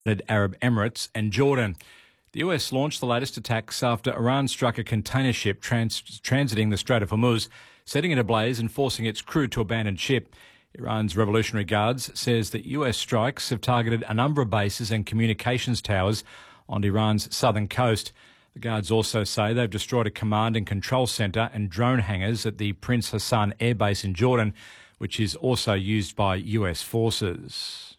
Arab Emirates and Jordan. The US launched the latest attacks after Iran struck a container ship transiting the Strait of Hormuz, setting it ablaze and forcing its crew to abandon ship. Iran's Revolutionary Guards says that US strikes have targeted a number of bases and communications towers on Iran's southern coast. The Guards also say they've destroyed a command and control centre and drone hangars at the Prince Hassan Air Base in Jordan, which is also used by US forces.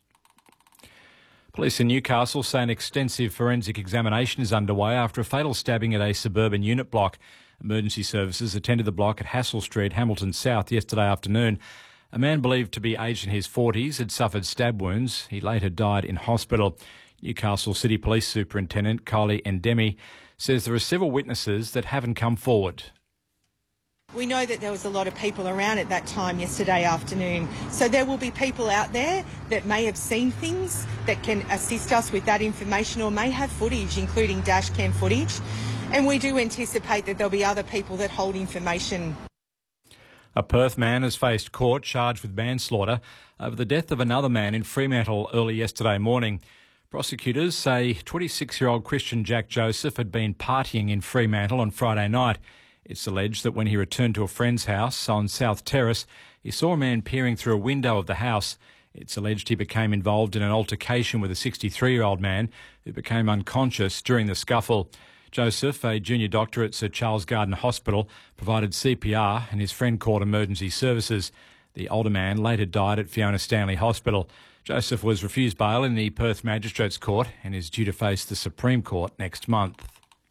Police in Newcastle say an extensive forensic examination is underway after a fatal stabbing at a suburban unit block. Emergency services attended the block at Hassel Street, Hamilton South, yesterday afternoon. A man believed to be aged in his 40s had suffered stab wounds. He later died in hospital. Newcastle City Police Superintendent Kylie Endemi says there are several witnesses that haven't come forward. We know that there was a lot of people around at that time yesterday afternoon, so there will be people out there that may have seen things that can assist us with that information or may have footage, including dash cam footage, and we do anticipate that there'll be other people that hold information. A Perth man has faced court charged with manslaughter over the death of another man in Fremantle early yesterday morning. Prosecutors say 26-year-old Christian Jack Joseph had been partying in Fremantle on Friday night. It's alleged that when he returned to a friend's house on South Terrace, he saw a man peering through a window of the house. It's alleged he became involved in an altercation with a 63-year-old man who became unconscious during the scuffle. Joseph, a junior doctor at Sir Charles Garden Hospital, provided CPR and his friend called emergency services. The older man later died at Fiona Stanley Hospital. Joseph was refused bail in the Perth Magistrates Court and is due to face the Supreme Court next month.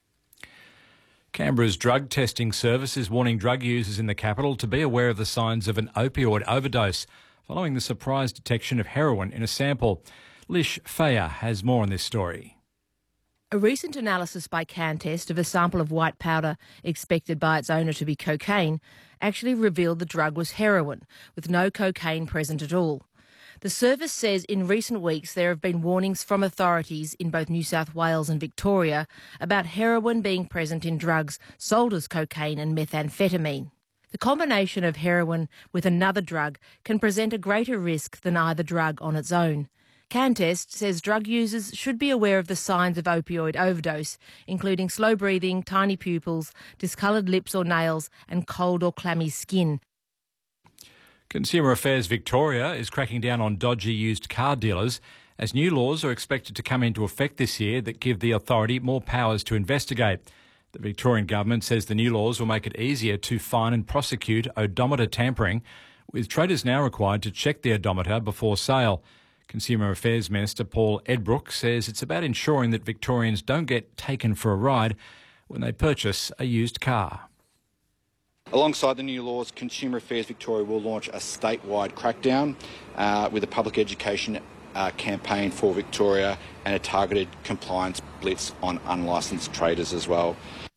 Canberra's drug testing service is warning drug users in the capital to be aware of the signs of an opioid overdose following the surprise detection of heroin in a sample. Lish Fayer has more on this story. A recent analysis by CanTest of a sample of white powder expected by its owner to be cocaine actually revealed the drug was heroin, with no cocaine present at all. The service says in recent weeks there have been warnings from authorities in both New South Wales and Victoria about heroin being present in drugs sold as cocaine and methamphetamine. The combination of heroin with another drug can present a greater risk than either drug on its own. CanTest says drug users should be aware of the signs of opioid overdose, including slow breathing, tiny pupils, discoloured lips or nails, and cold or clammy skin. Consumer Affairs Victoria is cracking down on dodgy used car dealers as new laws are expected to come into effect this year that give the authority more powers to investigate. The Victorian government says the new laws will make it easier to fine and prosecute odometer tampering, with traders now required to check the odometer before sale. Consumer Affairs Minister Paul Edbrook says it's about ensuring that Victorians don't get taken for a ride when they purchase a used car. Alongside the new laws, Consumer Affairs Victoria will launch a statewide crackdown with a public education campaign for Victoria and a targeted compliance blitz on unlicensed traders as well.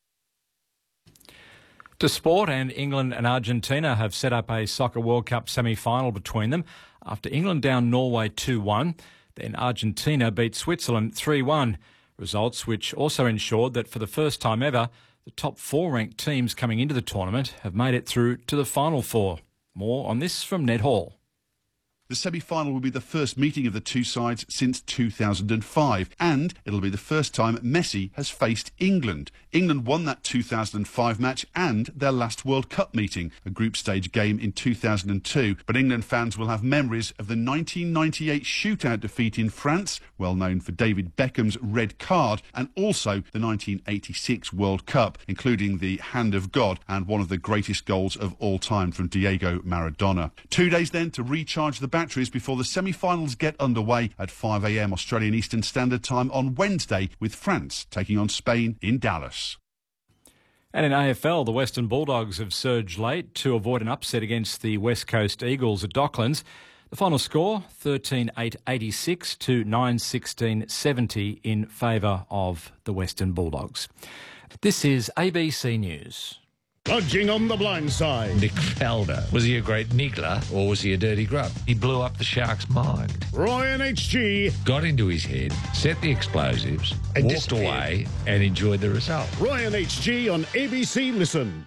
To sport, and England and Argentina have set up a Soccer World Cup semi-final between them after England downed Norway 2-1. Then Argentina beat Switzerland 3-1, results which also ensured that for the first time ever, the top 4 ranked teams coming into the tournament have made it through to the final 4. More on this from Ned Hall. The semi-final will be the first meeting of the two sides since 2005, and it'll be the first time Messi has faced England. England won that 2005 match and their last World Cup meeting, a group stage game in 2002. But England fans will have memories of the 1998 shootout defeat in France, well known for David Beckham's red card, and also the 1986 World Cup, including the Hand of God and one of the greatest goals of all time from Diego Maradona. 2 days then to recharge the batteries before the semi-finals get underway at 5 a.m. Australian Eastern Standard Time on Wednesday, with France taking on Spain in Dallas. And in AFL, the Western Bulldogs have surged late to avoid an upset against the West Coast Eagles at Docklands. The final score, 13-8-86 to 9-16-70 in favour of the Western Bulldogs. This is ABC News. Dodging on the blind side. Nick Faldo. Was he a great niggler or was he a dirty grub? He blew up the Sharks' mind. Ryan HG. Got into his head, set the explosives, and walked away and enjoyed the result. Ryan HG on ABC Listen.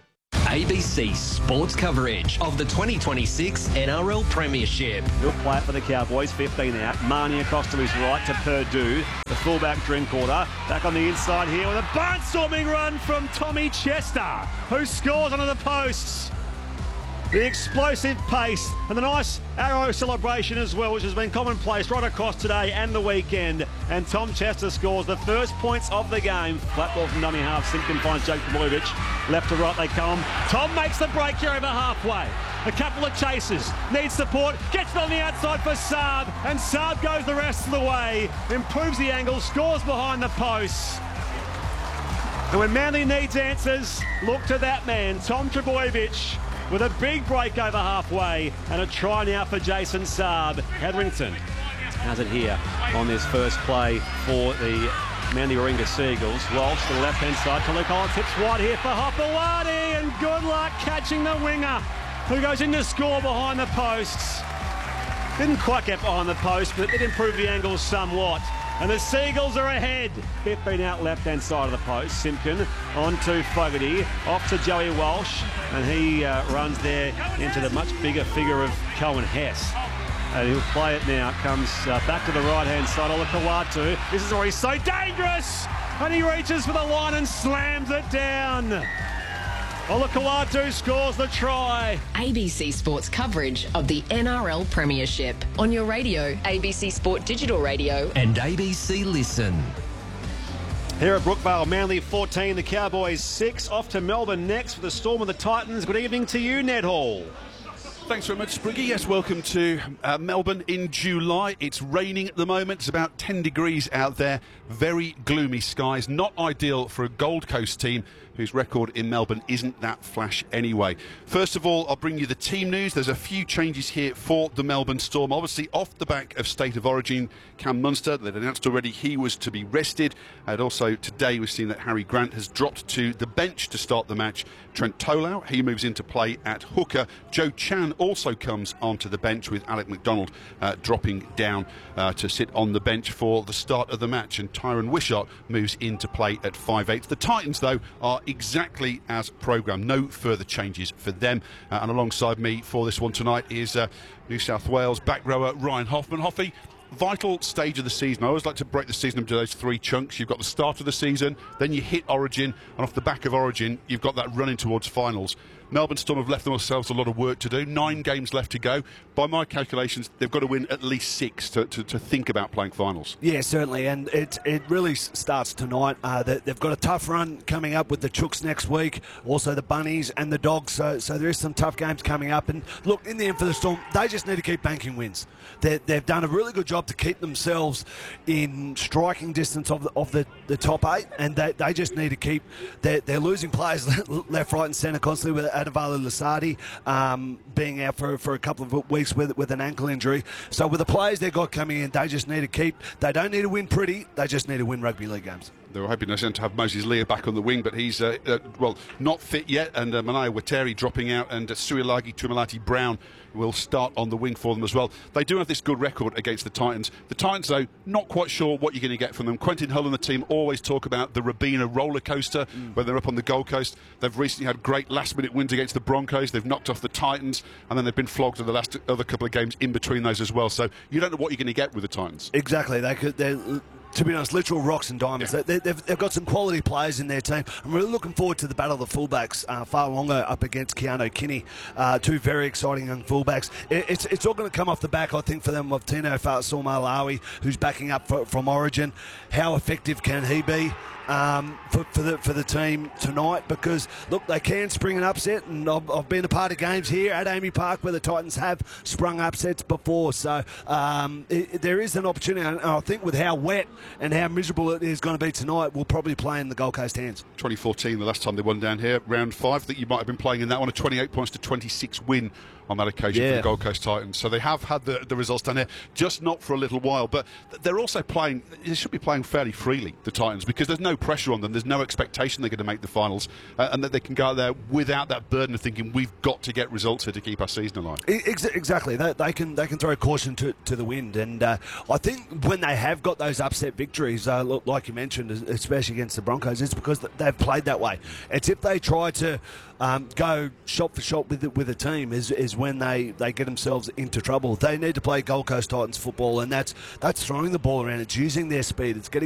ABC Sports coverage of the 2026 NRL Premiership. He'll play it for the Cowboys, 15 out. Marnie across to his right to Purdue. The fullback Drinkwater. Back on the inside here with a barnstorming run from Tommy Chester, who scores onto the posts. The explosive pace and the nice arrow celebration as well, which has been commonplace right across today and the weekend. And Tom Chester scores the first points of the game. Flat ball from dummy half. Simpkin finds Jake Trbojevic. Left to right they come. Tom makes the break here over halfway. A couple of chases. Needs support. Gets it on the outside for Saab. And Saab goes the rest of the way. Improves the angle. Scores behind the posts. And when Manly needs answers, look to that man, Tom Trbojevic, with a big break over halfway and a try now for Jason Saab. Hetherington has it here on this first play for the Manly Warringah Seagulls. Walsh to the left-hand side. Talu Collins hits wide here for Hopewadi, and good luck catching the winger, who goes in to score behind the posts. Didn't quite get behind the post, but it improved the angles somewhat. And the Seagulls are ahead. 15 out left-hand side of the post. Simpkin on to Fogarty. Off to Joey Walsh. And he runs there into the much bigger figure of Cohen Hess. And he'll play it now. Comes back to the right-hand side. Olakau'atu. This is where he's so dangerous. And he reaches for the line and slams it down. Olakau'atu scores the try. ABC Sports coverage of the NRL Premiership on your radio, ABC Sport Digital Radio and ABC Listen. Here at Brookvale, Manly 14, the Cowboys 6. Off to Melbourne next for the Storm and the Titans. Good evening to you, Ned Hall. Thanks very much, Spriggy. Yes, welcome to Melbourne in July. It's raining at the moment. It's about 10 degrees out there. Very gloomy skies. Not ideal for a Gold Coast team whose record in Melbourne isn't that flash anyway. First of all, I'll bring you the team news. There's a few changes here for the Melbourne Storm. Obviously, off the back of State of Origin, Cam Munster, they'd announced already he was to be rested. And also today we've seen that Harry Grant has dropped to the bench to start the match. Trent Tolau, he moves into play at hooker. Joe Chan also comes onto the bench, with Alec McDonald dropping down to sit on the bench for the start of the match. And Tyron Wishart moves into play at 5'8". The Titans, though, are exactly as programmed. No further changes for them. And alongside me for this one tonight is New South Wales back rower Ryan Hoffman. Hoffy, vital stage of the season. I always like to break the season into those three chunks. You've got the start of the season, then you hit Origin, and off the back of Origin, you've got that running towards finals. Melbourne Storm have left themselves a lot of work to do. 9 games left to go. By my calculations, they've got to win at least 6 to think about playing finals. Yeah, certainly, and it really starts tonight. They've got a tough run coming up with the Chooks next week, also the Bunnies and the Dogs, so there is some tough games coming up. And look, in the end for the Storm, they just need to keep banking wins. They've done a really good job to keep themselves in striking distance of the top 8, and they just need to keep they're losing players left, right and centre constantly, with Adavalu Lasardi being out for a couple of weeks with an ankle injury. So with the players they've got coming in, they just need to keep. They don't need to win pretty. They just need to win rugby league games. They were hoping to have Moses Leah back on the wing, but he's not fit yet. And Manaia Wateri dropping out, and Suilagi Tumalati-Brown will start on the wing for them as well. They do have this good record against the Titans. The Titans, though, not quite sure what you're going to get from them. Quentin Hull and the team always talk about the Robina roller coaster when they're up on the Gold Coast. They've recently had great last-minute wins against the Broncos. They've knocked off the Titans, and then they've been flogged in the last other couple of games in between those as well. So you don't know what you're going to get with the Titans. Exactly. They're to be honest, literal rocks and diamonds. Yeah. They've got some quality players in their team. I'm really looking forward to the battle of the fullbacks. Fa'alogo up against Keanu Kinney. 2 very exciting young fullbacks. It's all going to come off the back, I think, for them of Tino Fa'asuamaleaui, who's backing up from Origin. How effective can he be for the team tonight? Because, look, they can spring an upset, and I've been a part of games here at Amy Park where the Titans have sprung upsets before. So there is an opportunity, and I think with how wet and how miserable it is going to be tonight, we'll probably play in the Gold Coast hands. 2014, the last time they won down here, round 5. I think you might have been playing in that one, a 28 points to 26 win on that occasion for the Gold Coast Titans. So they have had the results down here, just not for a little while. But they're also playing, they should be playing fairly freely, the Titans, because there's no pressure on them. There's no expectation they're going to make the finals, and that they can go out there without that burden of thinking we've got to get results here to keep our season alive. Exactly. They can throw caution to the wind, and I think when they have got those upset victories, like you mentioned, especially against the Broncos, it's because they've played that way. It's if they try to go shot for shot with a team is when they get themselves into trouble. They need to play Gold Coast Titans football, and that's throwing the ball around. It's using their speed. It's getting